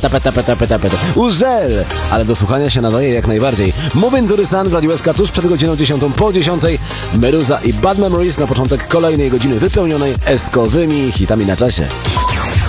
Uzel! Ale do słuchania się nadaje jak najbardziej. Moving to the Sun w Radio SK tuż przed godziną 10 po 10. Meruza i Bad Memories na początek kolejnej godziny wypełnionej eskowymi hitami na czasie.